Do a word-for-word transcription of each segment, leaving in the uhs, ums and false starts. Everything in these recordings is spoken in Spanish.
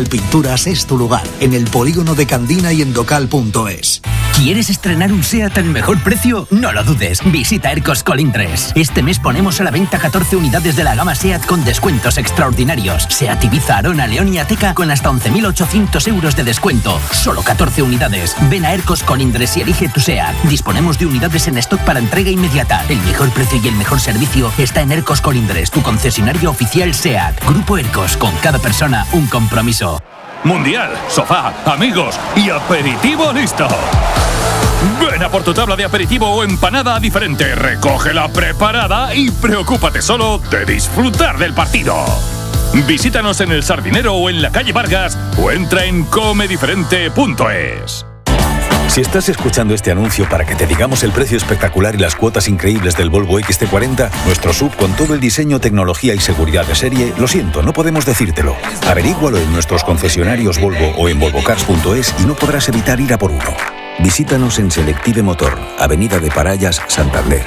Pinturas es tu lugar, en el polígono de Candina y en docal punto es. ¿Quieres estrenar un SEAT al mejor precio? No lo dudes, visita Ercos Colindres. Este mes ponemos a la venta catorce unidades de la gama SEAT con descuentos extraordinarios. SEAT Ibiza, Arona, León y Ateca con hasta once mil ochocientos euros de descuento. Solo catorce unidades. Ven a Ercos Colindres y elige tu SEAT. Disponemos de unidades en stock para entrega inmediata. El mejor precio y el mejor servicio está en Ercos Colindres, tu concesionario oficial SEAT. Grupo Ercos, con cada persona un compromiso. Mundial, sofá, amigos y aperitivo listo. Ven a por tu tabla de aperitivo o empanada diferente, recógela preparada y preocúpate solo de disfrutar del partido. Visítanos en El Sardinero o en la calle Vargas o entra en come diferente punto es. Si estás escuchando este anuncio para que te digamos el precio espectacular y las cuotas increíbles del Volvo X C cuarenta, nuestro S U V con todo el diseño, tecnología y seguridad de serie, lo siento, no podemos decírtelo. Averígualo en nuestros concesionarios Volvo o en volvocars punto es y no podrás evitar ir a por uno. Visítanos en Selective Motor, Avenida de Parayas, Santander.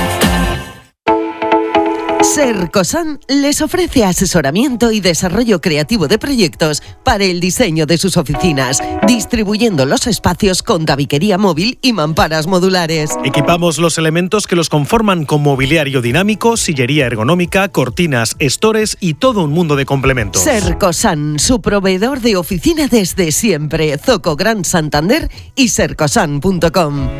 Sercosan les ofrece asesoramiento y desarrollo creativo de proyectos para el diseño de sus oficinas, distribuyendo los espacios con tabiquería móvil y mamparas modulares. Equipamos los elementos que los conforman con mobiliario dinámico, sillería ergonómica, cortinas, estores y todo un mundo de complementos. Sercosan, su proveedor de oficina desde siempre. Zoco Gran Santander y sercosan punto com.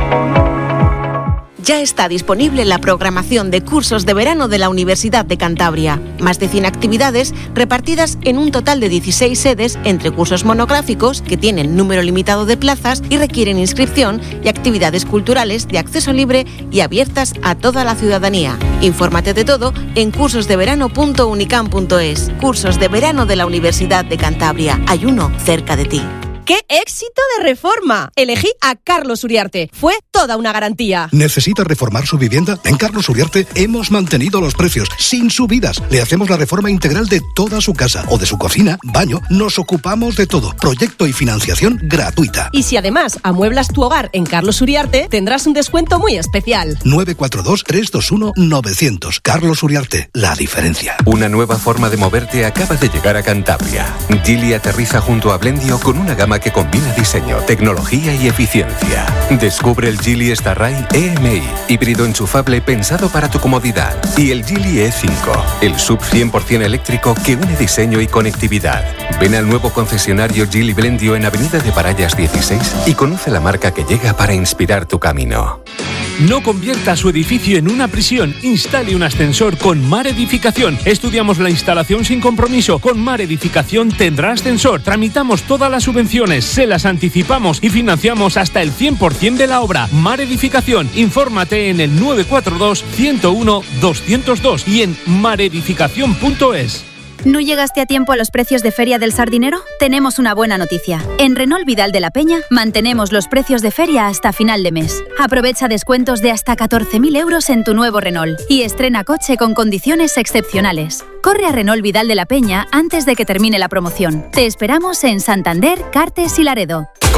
Ya está disponible la programación de cursos de verano de la Universidad de Cantabria. Más de cien actividades repartidas en un total de dieciséis sedes entre cursos monográficos que tienen número limitado de plazas y requieren inscripción y actividades culturales de acceso libre y abiertas a toda la ciudadanía. Infórmate de todo en cursos de verano punto unicam punto es. Cursos de verano de la Universidad de Cantabria. Hay uno cerca de ti. ¡Qué éxito de reforma! Elegí a Carlos Uriarte. Fue toda una garantía. ¿Necesita reformar su vivienda? En Carlos Uriarte hemos mantenido los precios sin subidas. Le hacemos la reforma integral de toda su casa o de su cocina, baño. Nos ocupamos de todo. Proyecto y financiación gratuita. Y si además amueblas tu hogar en Carlos Uriarte, tendrás un descuento muy especial. nueve cuatro dos, tres dos uno, nueve cero cero. Carlos Uriarte, la diferencia. Una nueva forma de moverte acaba de llegar a Cantabria. Geely aterriza junto a Blendio con una gama que combina diseño, tecnología y eficiencia. Descubre el Geely Starray E M I, híbrido enchufable pensado para tu comodidad. Y el Geely E cinco, el S U V cien por ciento eléctrico que une diseño y conectividad. Ven al nuevo concesionario Geely Blendio en Avenida de Parayas dieciséis y conoce la marca que llega para inspirar tu camino. No convierta su edificio en una prisión. Instale un ascensor con Mar Edificación. Estudiamos la instalación sin compromiso. Con Mar Edificación tendrá ascensor. Tramitamos todas las subvenciones, se las anticipamos y financiamos hasta el cien por ciento de la obra. Mar Edificación. Infórmate en el nueve cuatro dos, ciento uno, doscientos dos y en mar edificación punto es. ¿No llegaste a tiempo a los precios de Feria del Sardinero? Tenemos una buena noticia. En Renault Vidal de la Peña mantenemos los precios de feria hasta final de mes. Aprovecha descuentos de hasta catorce mil euros en tu nuevo Renault y estrena coche con condiciones excepcionales. Corre a Renault Vidal de la Peña antes de que termine la promoción. Te esperamos en Santander, Cartes y Laredo.